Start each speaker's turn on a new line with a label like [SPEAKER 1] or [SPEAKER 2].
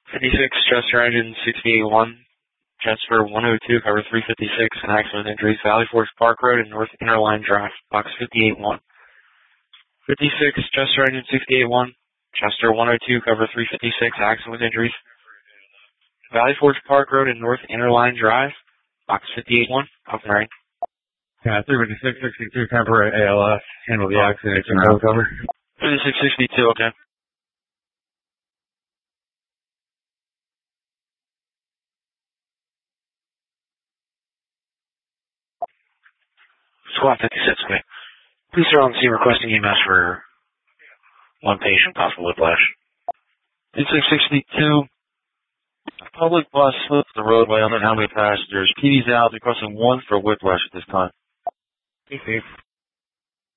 [SPEAKER 1] 56, Chester engine 681, Chester 102, cover 356, and accident injuries, Valley Forge Park Road and North Interline Drive, box 581. 56, Chester engine 681, Chester 102, cover 356, accident injuries, Valley Forge Park Road and North Interline Drive, box 581, off and right.
[SPEAKER 2] Yeah, 356, 62, temporary ALS, handle the accident, no cover.
[SPEAKER 1] 5662, okay. Squad 56, okay. Please are on the scene requesting EMS for one patient, possible whiplash. 5662,
[SPEAKER 3] Public bus slipped the roadway under how many passengers? PD's out, requesting 1 for whiplash at this time.
[SPEAKER 2] Be safe.